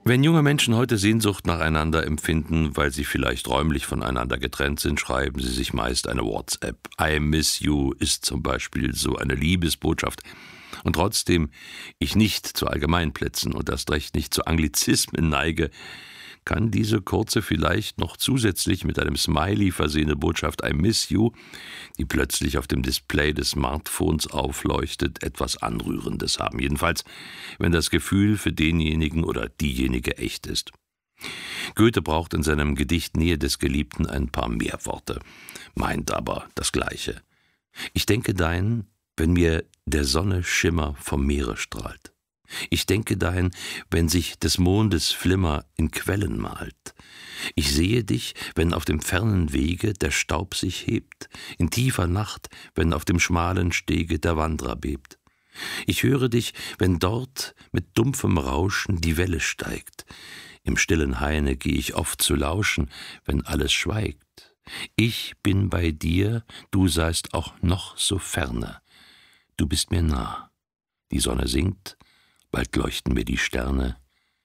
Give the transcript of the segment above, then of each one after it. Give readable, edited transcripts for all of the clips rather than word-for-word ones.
Wenn junge Menschen heute Sehnsucht nacheinander empfinden, weil sie vielleicht räumlich voneinander getrennt sind, schreiben sie sich meist eine WhatsApp. I miss you ist zum Beispiel so eine Liebesbotschaft. Und trotzdem ich nicht zu Allgemeinplätzen und erst recht nicht zu Anglizismen neige, kann diese kurze, vielleicht noch zusätzlich mit einem Smiley versehene Botschaft I miss you, die plötzlich auf dem Display des Smartphones aufleuchtet, etwas Anrührendes haben. Jedenfalls, wenn das Gefühl für denjenigen oder diejenige echt ist. Goethe braucht in seinem Gedicht Nähe des Geliebten ein paar mehr Worte, meint aber das Gleiche. Ich denke dein, wenn mir der Sonne Schimmer vom Meere strahlt. Ich denke dahin, wenn sich des Mondes Flimmer in Quellen malt. Ich sehe dich, wenn auf dem fernen Wege der Staub sich hebt, in tiefer Nacht, wenn auf dem schmalen Stege der Wanderer bebt. Ich höre dich, wenn dort mit dumpfem Rauschen die Welle steigt. Im stillen Haine geh ich oft zu lauschen, wenn alles schweigt. Ich bin bei dir, du seist auch noch so ferne. Du bist mir nah. Die Sonne sinkt, bald leuchten mir die Sterne.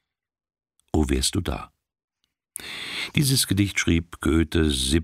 O, wärst du da. Dieses Gedicht schrieb Goethe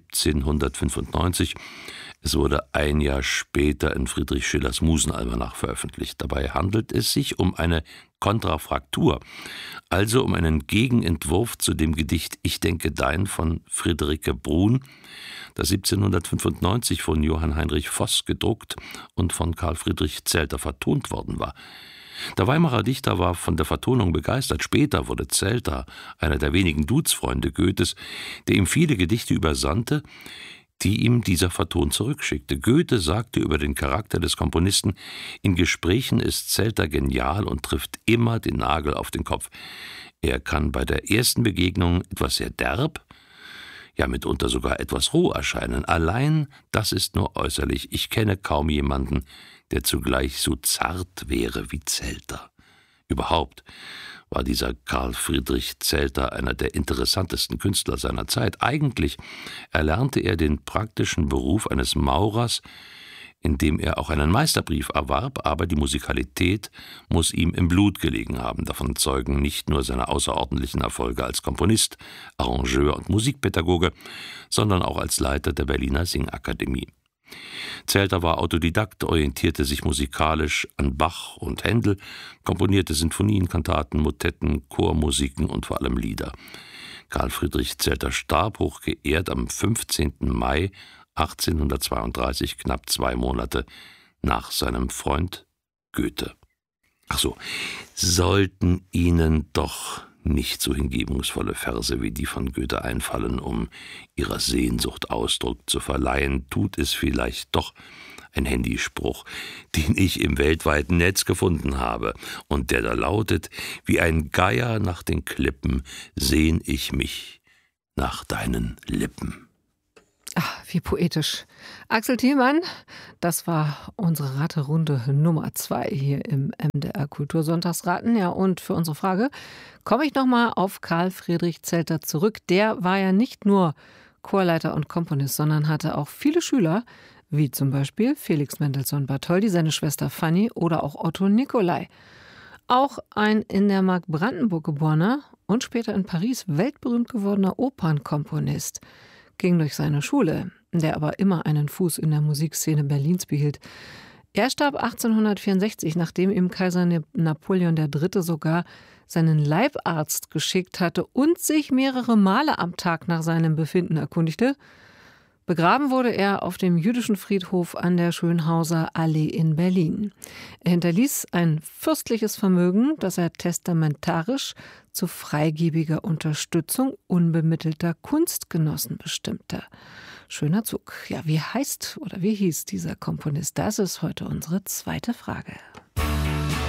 1795. Es wurde ein Jahr später in Friedrich Schillers Musenalmanach veröffentlicht. Dabei handelt es sich um eine Kontrafraktur, also um einen Gegenentwurf zu dem Gedicht Ich denke dein von Friederike Brun, das 1795 von Johann Heinrich Voß gedruckt und von Karl Friedrich Zelter vertont worden war. Der Weimarer Dichter war von der Vertonung begeistert. Später wurde Zelter einer der wenigen Duzfreunde Goethes, der ihm viele Gedichte übersandte, die ihm dieser vertont zurückschickte. Goethe sagte über den Charakter des Komponisten: In Gesprächen ist Zelter genial und trifft immer den Nagel auf den Kopf. Er kann bei der ersten Begegnung etwas sehr derb, ja mitunter sogar etwas roh erscheinen. Allein das ist nur äußerlich. Ich kenne kaum jemanden, der zugleich so zart wäre wie Zelter. Überhaupt war dieser Karl Friedrich Zelter einer der interessantesten Künstler seiner Zeit. Eigentlich erlernte er den praktischen Beruf eines Maurers, indem er auch einen Meisterbrief erwarb, aber die Musikalität muss ihm im Blut gelegen haben. Davon zeugen nicht nur seine außerordentlichen Erfolge als Komponist, Arrangeur und Musikpädagoge, sondern auch als Leiter der Berliner Singakademie. Zelter war Autodidakt, orientierte sich musikalisch an Bach und Händel, komponierte Sinfonien, Kantaten, Motetten, Chormusiken und vor allem Lieder. Karl Friedrich Zelter starb hochgeehrt am 15. Mai 1832, knapp 2 Monate nach seinem Freund Goethe. Ach so, sollten Ihnen doch nicht so hingebungsvolle Verse wie die von Goethe einfallen, um ihrer Sehnsucht Ausdruck zu verleihen, tut es vielleicht doch ein Handyspruch, den ich im weltweiten Netz gefunden habe und der da lautet: Wie ein Geier nach den Klippen sehn ich mich nach deinen Lippen. Ach, wie poetisch. Axel Thielmann, das war unsere Raterunde Nummer 2 hier im MDR Kultursonntagsraten. Ja, und für unsere Frage komme ich nochmal auf Karl Friedrich Zelter zurück. Der war ja nicht nur Chorleiter und Komponist, sondern hatte auch viele Schüler, wie zum Beispiel Felix Mendelssohn Bartholdy, seine Schwester Fanny oder auch Otto Nicolai. Auch ein in der Mark Brandenburg geborener und später in Paris weltberühmt gewordener Opernkomponist ging durch seine Schule, der aber immer einen Fuß in der Musikszene Berlins behielt. Er starb 1864, nachdem ihm Kaiser Napoleon III. Sogar seinen Leibarzt geschickt hatte und sich mehrere Male am Tag nach seinem Befinden erkundigte. Begraben wurde er auf dem jüdischen Friedhof an der Schönhauser Allee in Berlin. Er hinterließ ein fürstliches Vermögen, das er testamentarisch zu freigebiger Unterstützung unbemittelter Kunstgenossen bestimmte. Schöner Zug. Ja, wie heißt oder wie hieß dieser Komponist? Das ist heute unsere zweite Frage.